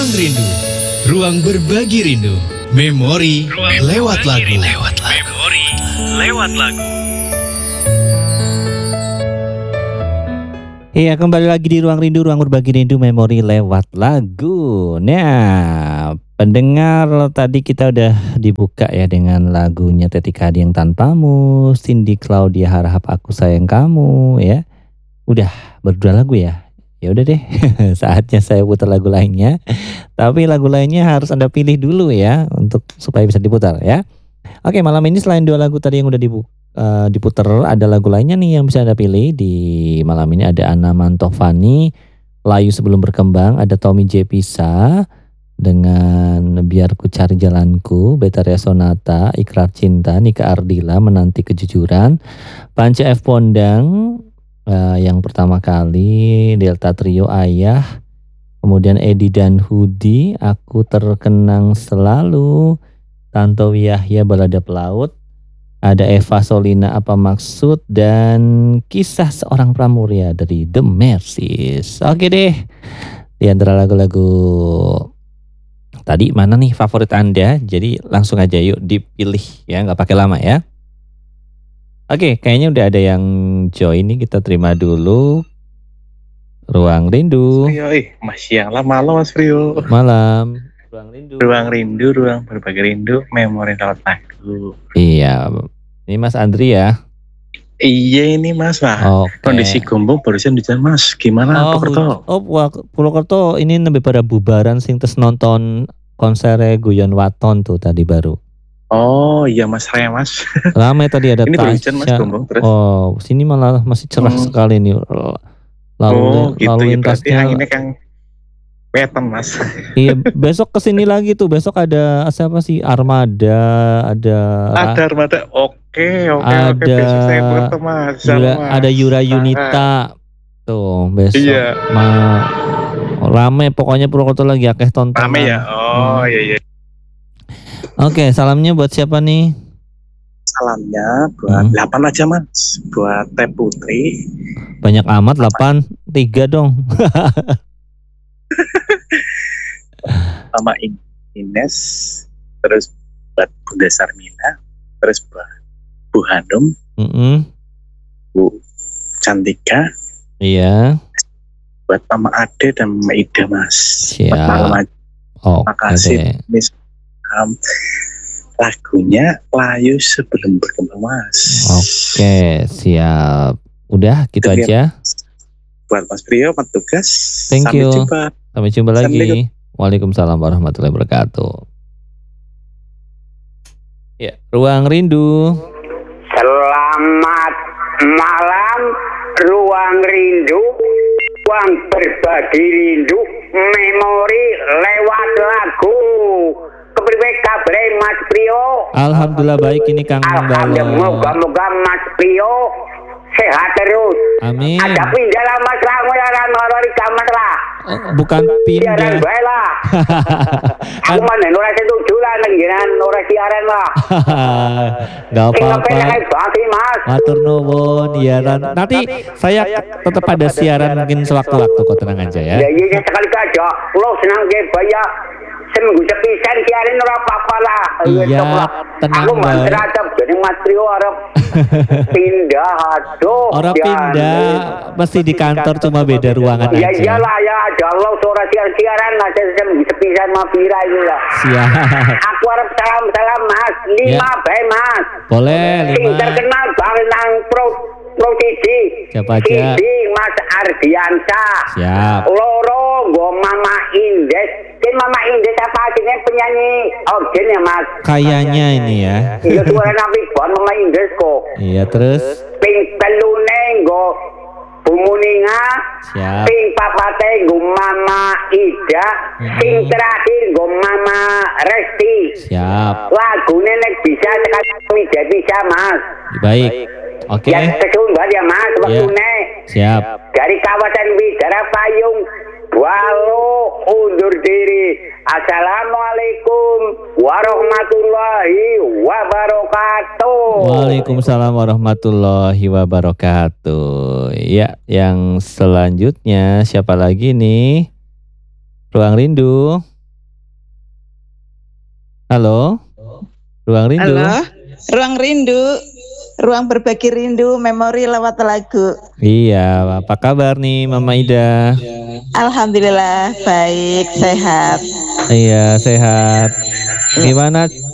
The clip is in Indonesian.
Rindu, ruang berbagi rindu, memori lewat lagu. Memori lewat lagu. Iya, kembali lagi di Ruang Rindu, ruang berbagi rindu, memori lewat lagu. Nah, pendengar, tadi kita udah dibuka ya dengan lagunya Tetika Adi yang Tanpamu, Cindy Claudia Harahap Aku Sayang Kamu ya. Udah berdua lagu ya. Ya udah deh, saatnya saya putar lagu lainnya. Tapi lagu lainnya harus Anda pilih dulu ya untuk supaya bisa diputar ya. Oke, malam ini selain dua lagu tadi yang udah diputar, ada lagu lainnya nih yang bisa Anda pilih. Di malam ini ada Ana Mantovani, Layu Sebelum Berkembang, ada Tommy J. Pisa dengan Biar Ku Cari Jalanku, Betaria Sonata, Ikrar Cinta, Nika Ardila, Menanti Kejujuran, Panca F. Pondang, yang pertama kali, Delta Trio Ayah, kemudian Edi dan Hudi, Aku Terkenang Selalu, Tantowi Yahya Balada Pelaut, ada Eva Solina Apa Maksud, dan Kisah Seorang Pramuria dari The Mercies. Oke deh, di antara lagu-lagu tadi mana nih favorit Anda? Jadi langsung aja yuk dipilih ya, nggak pakai lama ya. Oke, kayaknya udah ada yang join nih, kita terima dulu. Ruang Rindu. Mas Frio, masih yang lama lo Mas Frio. Malam. Ruang Rindu. Ruang Rindu, ruang berbagi rindu, memori lewat lagu. Iya, ini Mas Andri ya. Iya ini Mas, wah. Kondisi Gombong barusan hujan Mas. Gimana Purwokerto? Purwokerto ini lebih pada bubaran sing tes nonton konser Guyon Waton tuh tadi baru. Oh iya Mas, saya Mas. Ramai tadi ada ini Tasya. Mas Gombong terus. Oh, sini malah masih cerah sekali nih. Lalu lintasnya. Anginnya kan wetan Mas. Iya, besok kesini lagi tuh. Besok ada siapa sih? Armada, ada Armada. Oke. Besok saya foto Mas. Ada Yura Yunita. Tuh, besok. Iya. Rame pokoknya Purwokerto lagi akeh tontonan. Rame ya. Oh iya. Oke, salamnya buat siapa nih? Salamnya buat 8 aja Mas. Buat Teh Putri. Banyak amat 8, 3 dong. Sama Ines, terus buat Bunda Sarmina, terus buat Bu Hanum, Bu Cantika, iya, buat Mama Ade dan Mama Ida Mas. Siap. Buat malam aja. Makasih. Lagunya Layu Sebelum Berkembang Mas. Oke, siap. Udah gitu aja. Buat Mas Prio, petugas. Thank you. Sampai jumpa lagi. Assalamualaikum. Waalaikumsalam warahmatullahi wabarakatuh. Ya, Ruang Rindu. Selamat malam, Ruang Rindu, ruang berbagi rindu, memori lewat lagu. Kepriwe kabare Mas Prio? Alhamdulillah baik, ini Kang Balon. Moga-moga Mas Prio sehat terus. Amin. Ada pindah lah Mas lah, orang di kamar lah. Bukan pindah. Siaran bae lah. Aku mana ora setuju lah nenggiran ora siaran lah. Gak apa-apa. Mas. Matur nuwun ya. Nanti saya tetap ada siaran mungkin sewaktu-waktu kok, tenang aja ya. Iya sekali aja. Lo senang ge baya seminggu sepisan siaran ora apa-apa lah. Iya, tenang aku mantracap jadi Mas Trio arep pindah aduh. Orang pindah mesti di kantor cuma beda ruangan aja. Ya iyalah ya, ada Allah suara siaran lah seminggu sepisan mah pira itu lah. Siap. Aku arep salam Mas, 5 bae Mas. Boleh 5. Sing terkenal banget nang Pro TV. Siapa aja? Mas Ardiansyah. Siap. Loro nggo Mama Indes. Mama Indes apa jenis penyanyi organ ya Mas? Kayaknya ini ya. Iya suara nabi bon Mama Indes kok. Iya terus. Ping telune nggo Bu Muninga. Siap. Ping papate nggo Mama Ida. Ping terakhir nggo Mama Resti. Siap. Lagune nek bisa sekali bisa Mas. Baik. Oke. Ya kesun banget ya Mas waktune. Siap. Dari kawasan Bidara Payung Walau undur diri. Assalamualaikum warahmatullahi wabarakatuh. Waalaikumsalam warahmatullahi wabarakatuh. Ya, yang selanjutnya siapa lagi nih? Ruang Rindu. Halo, Ruang Rindu. Halo, Ruang Rindu, Ruang Berbagi Rindu, memori lewat lagu. Iya, apa kabar nih Mama Ida? Alhamdulillah, baik, sehat. Iya, sehat. Gimana